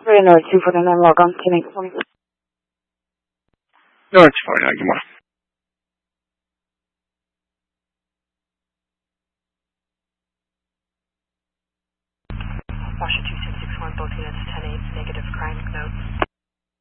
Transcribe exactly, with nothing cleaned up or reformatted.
North two forty-nine, log on, ten eight forty. North two forty-nine, good morning. Washington two six six one, both units, ten eight, negative crime note.